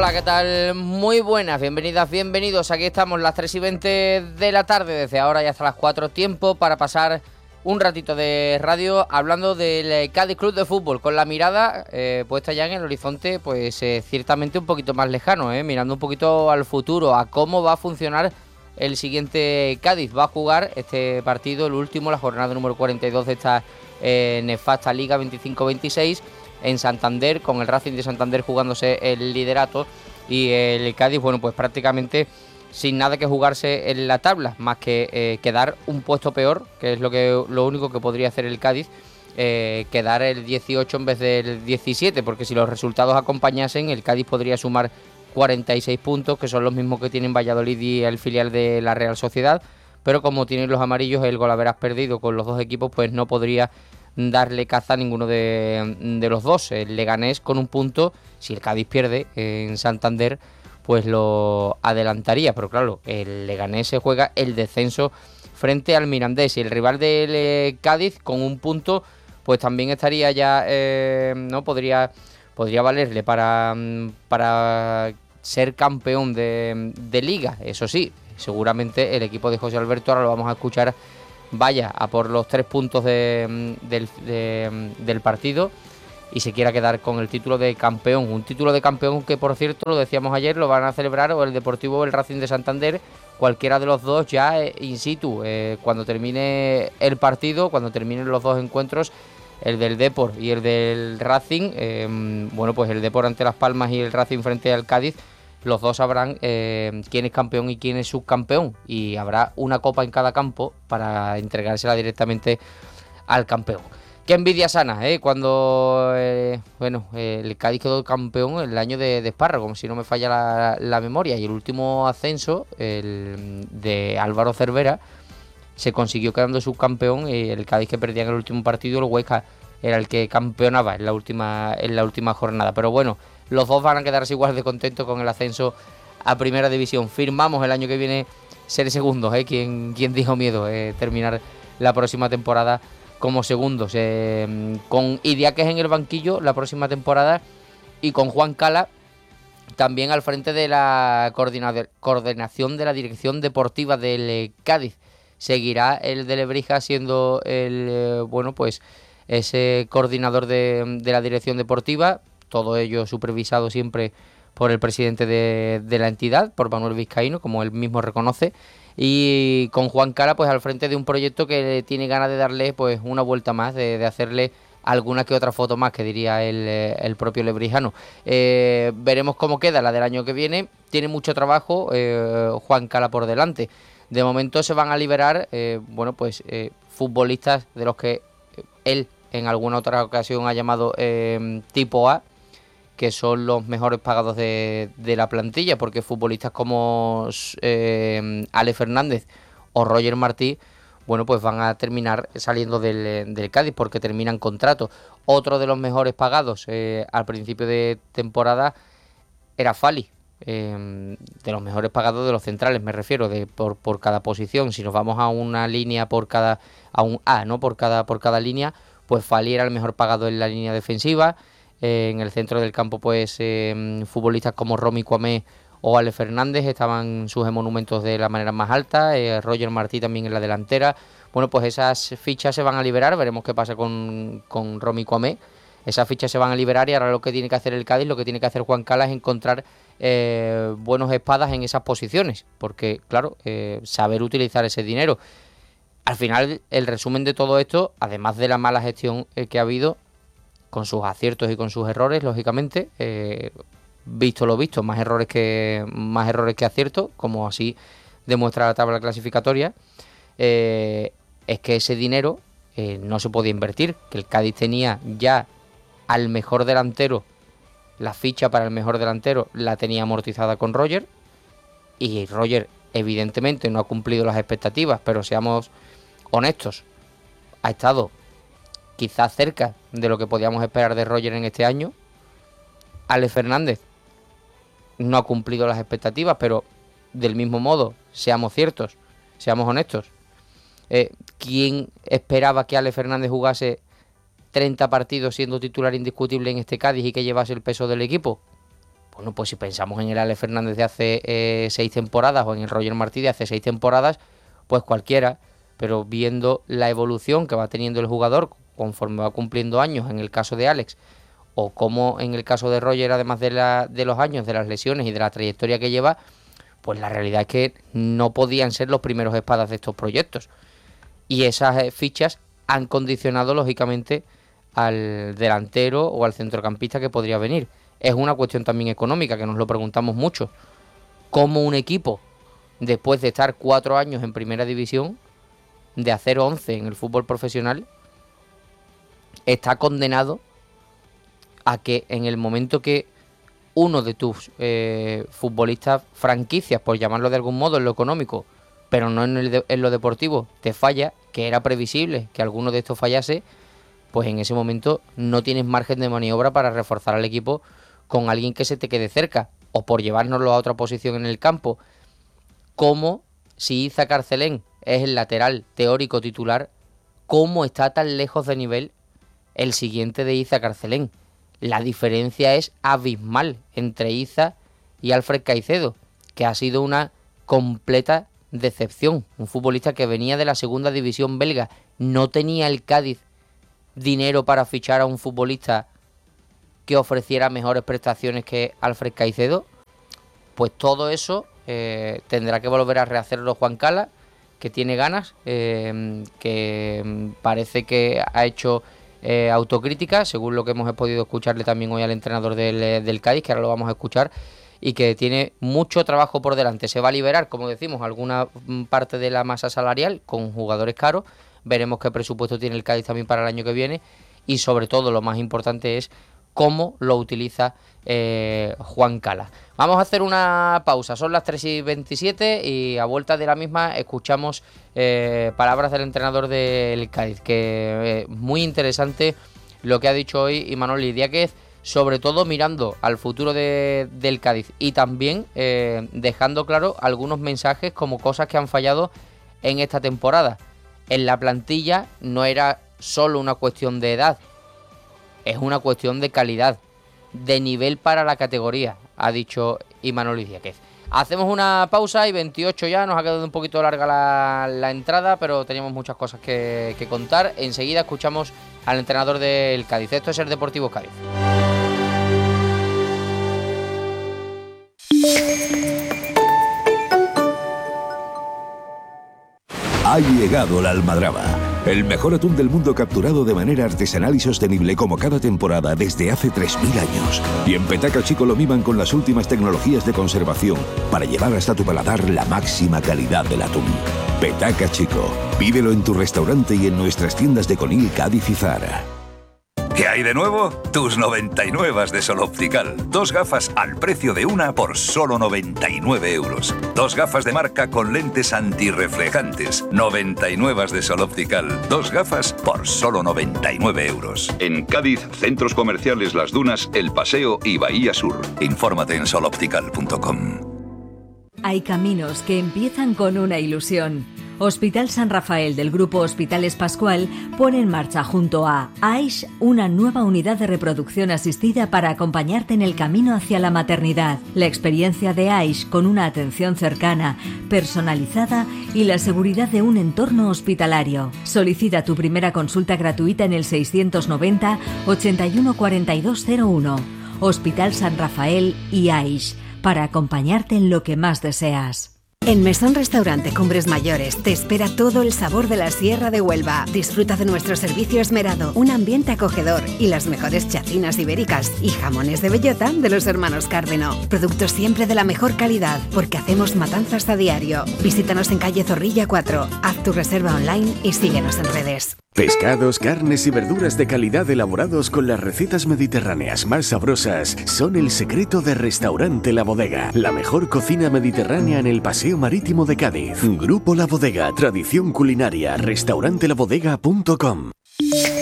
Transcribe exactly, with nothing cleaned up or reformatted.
Hola, ¿qué tal? Muy buenas, bienvenidas, bienvenidos. Aquí estamos las tres y veinte de la tarde, desde ahora y hasta las cuatro, tiempo para pasar un ratito de radio hablando del Cádiz Club de Fútbol, con la mirada eh, puesta ya en el horizonte, pues eh, ciertamente un poquito más lejano, eh, mirando un poquito al futuro, a cómo va a funcionar el siguiente Cádiz. Va a jugar este partido, el último, la jornada número cuarenta y dos de esta eh, nefasta Liga veinticinco veintiséis, en Santander, con el Racing de Santander jugándose el liderato y el Cádiz, bueno, pues prácticamente sin nada que jugarse en la tabla, más que eh, quedar un puesto peor, que es lo que lo único que podría hacer el Cádiz, eh, quedar el dieciocho en vez del diecisiete, porque si los resultados acompañasen, el Cádiz podría sumar cuarenta y seis puntos, que son los mismos que tienen Valladolid y el filial de la Real Sociedad, pero como tienen los amarillos el golaveras perdido con los dos equipos, pues no podría darle caza a ninguno de, de los dos. El Leganés con un punto, si el Cádiz pierde en Santander, pues lo adelantaría, pero claro, el Leganés se juega el descenso frente al Mirandés y el rival del eh, Cádiz con un punto, pues también estaría ya, eh, no podría, podría valerle para, para ser campeón de, de Liga. Eso sí, seguramente el equipo de José Alberto, ahora lo vamos a escuchar, vaya a por los tres puntos de, del, de, del partido y se quiera quedar con el título de campeón. Un título de campeón que, por cierto, lo decíamos ayer, lo van a celebrar o el Deportivo o el Racing de Santander, cualquiera de los dos ya eh, in situ. Eh, cuando termine el partido, cuando terminen los dos encuentros, el del Depor y el del Racing, eh, bueno, pues el Depor ante Las Palmas y el Racing frente al Cádiz, los dos sabrán eh, quién es campeón y quién es subcampeón, y habrá una copa en cada campo para entregársela directamente al campeón. Qué envidia sana, ¿eh? Cuando eh, bueno, eh, el Cádiz quedó campeón el año de, de Esparra, como si no me falla la, la memoria, y el último ascenso, el de Álvaro Cervera, se consiguió quedando subcampeón, y el Cádiz que perdía en el último partido, el Huesca era el que campeonaba en la última, en la última jornada. Pero bueno, los dos van a quedarse igual de contentos con el ascenso a Primera División. Firmamos el año que viene ser segundos, ¿eh? ¿Quién, quién dijo miedo eh, terminar la próxima temporada como segundos? Eh, con Idiáquez en el banquillo la próxima temporada y con Juan Cala también al frente de la coordinación de la dirección deportiva del eh, Cádiz. Seguirá el de Lebrija siendo el, eh, bueno, pues ese coordinador de, de la dirección deportiva, todo ello supervisado siempre por el presidente de, de la entidad, por Manuel Vizcaíno, como él mismo reconoce, y con Juan Cala pues al frente de un proyecto que tiene ganas de darle pues una vuelta más, de, de hacerle alguna que otra foto más, que diría el, el propio lebrijano. Eh, veremos cómo queda la del año que viene. Tiene mucho trabajo eh, Juan Cala por delante. De momento se van a liberar eh, bueno pues eh, futbolistas de los que él en alguna otra ocasión ha llamado eh, tipo A, que son los mejores pagados de, de la plantilla, porque futbolistas como eh, Ale Fernández o Roger Martí, bueno, pues van a terminar saliendo del, del Cádiz porque terminan contrato. Otro de los mejores pagados eh, al principio de temporada era Fali, eh, de los mejores pagados de los centrales, me refiero, de por, por cada posición. Si nos vamos a una línea por cada, a un A, ¿no? Por cada, por cada línea, pues Fali era el mejor pagado en la línea defensiva. Eh, en el centro del campo, pues eh, futbolistas como Romy Cuamé o Ale Fernández estaban sus monumentos de la manera más alta. eh, Roger Martí también en la delantera. Bueno, pues esas fichas se van a liberar, veremos qué pasa con, con Romy Cuamé. Esas fichas se van a liberar y ahora lo que tiene que hacer el Cádiz, lo que tiene que hacer Juan Cala es encontrar eh, buenos espadas en esas posiciones, porque claro, eh, saber utilizar ese dinero. Al final, el resumen de todo esto, además de la mala gestión eh, que ha habido, con sus aciertos y con sus errores, lógicamente, eh, visto lo visto, más errores que más errores que aciertos, como así demuestra la tabla clasificatoria, eh, es que ese dinero eh, no se podía invertir, que el Cádiz tenía ya al mejor delantero, la ficha para el mejor delantero la tenía amortizada con Roger, y Roger evidentemente no ha cumplido las expectativas, pero seamos honestos, ha estado quizás cerca de lo que podíamos esperar de Roger en este año. Ale Fernández no ha cumplido las expectativas, pero del mismo modo, seamos ciertos, seamos honestos. Eh, ¿Quién esperaba que Ale Fernández jugase treinta partidos siendo titular indiscutible en este Cádiz y que llevase el peso del equipo? Bueno, pues si pensamos en el Alex Fernández de hace eh, seis temporadas o en el Roger Martí de hace seis temporadas, pues cualquiera, pero viendo la evolución que va teniendo el jugador conforme va cumpliendo años, en el caso de Alex, o como en el caso de Roger, además de, la, de los años, de las lesiones y de la trayectoria que lleva, pues la realidad es que no podían ser los primeros espadas de estos proyectos. Y esas eh, fichas han condicionado, lógicamente, al delantero o al centrocampista que podría venir. Es una cuestión también económica, que nos lo preguntamos mucho. ¿Cómo un equipo, después de estar cuatro años en primera división, de hacer once en el fútbol profesional, está condenado a que en el momento que uno de tus eh, futbolistas franquicias, por llamarlo de algún modo, en lo económico, pero no en, el de, en lo deportivo, te falla, que era previsible que alguno de estos fallase, pues en ese momento no tienes margen de maniobra para reforzar al equipo con alguien que se te quede cerca, o por llevárnoslo a otra posición en el campo, como si Iza Carcelén es el lateral teórico titular, ¿cómo está tan lejos de nivel el siguiente de Iza Carcelén? La diferencia es abismal entre Iza y Alfred Caicedo, que ha sido una completa decepción. Un futbolista que venía de la segunda división belga. No tenía el Cádiz dinero para fichar a un futbolista que ofreciera mejores prestaciones que Alfred Caicedo. Pues todo eso eh, tendrá que volver a rehacerlo Juan Cala, que tiene ganas, eh, que parece que ha hecho eh, autocrítica, según lo que hemos podido escucharle también hoy al entrenador del, del Cádiz, que ahora lo vamos a escuchar, y que tiene mucho trabajo por delante. Se va a liberar, como decimos, alguna parte de la masa salarial con jugadores caros. Veremos qué presupuesto tiene el Cádiz también para el año que viene, y sobre todo lo más importante es cómo lo utiliza eh, Juan Cala. Vamos a hacer una pausa, son las tres y veintisiete y a vuelta de la misma escuchamos eh, palabras del entrenador del Cádiz, que es eh, muy interesante lo que ha dicho hoy Imanol Idiáquez, sobre todo mirando al futuro de, del Cádiz y también eh, dejando claro algunos mensajes como cosas que han fallado en esta temporada. En la plantilla no era solo una cuestión de edad, es una cuestión de calidad, de nivel para la categoría, ha dicho Imanol Idiáquez. Hacemos una pausa y veintiocho ya, nos ha quedado un poquito larga la, la entrada, pero teníamos muchas cosas que, que contar. Enseguida escuchamos al entrenador del Cádiz. Esto es el Deportivo Cádiz. Ha llegado la almadraba, el mejor atún del mundo capturado de manera artesanal y sostenible como cada temporada desde hace tres mil años. Y en Petaca Chico lo miman con las últimas tecnologías de conservación para llevar hasta tu paladar la máxima calidad del atún. Petaca Chico, pídelo en tu restaurante y en nuestras tiendas de Conil, Cádiz y Zara. ¿Qué hay de nuevo? Tus noventa y nueve de Sol Optical. Dos gafas al precio de una por solo noventa y nueve euros. Dos gafas de marca con lentes antirreflejantes. noventa y nueve de Sol Optical. Dos gafas por solo noventa y nueve euros. En Cádiz, centros comerciales Las Dunas, El Paseo y Bahía Sur. Infórmate en sol optical punto com. Hay caminos que empiezan con una ilusión. Hospital San Rafael del Grupo Hospitales Pascual pone en marcha junto a AISH una nueva unidad de reproducción asistida para acompañarte en el camino hacia la maternidad. La experiencia de AISH con una atención cercana, personalizada y la seguridad de un entorno hospitalario. Solicita tu primera consulta gratuita en el seiscientos noventa, ochenta y uno, cuarenta y dos cero uno. Hospital San Rafael y AISH, para acompañarte en lo que más deseas. En Mesón Restaurante Cumbres Mayores te espera todo el sabor de la Sierra de Huelva. Disfruta de nuestro servicio esmerado, un ambiente acogedor y las mejores chacinas ibéricas y jamones de bellota de los hermanos Cárdeno. Productos siempre de la mejor calidad, porque hacemos matanzas a diario. Visítanos en calle Zorrilla cuatro, haz tu reserva online y síguenos en redes. Pescados, carnes y verduras de calidad elaborados con las recetas mediterráneas más sabrosas son el secreto de Restaurante La Bodega, la mejor cocina mediterránea en el Paseo Marítimo de Cádiz. Grupo La Bodega, tradición culinaria, restaurante la bodega punto com.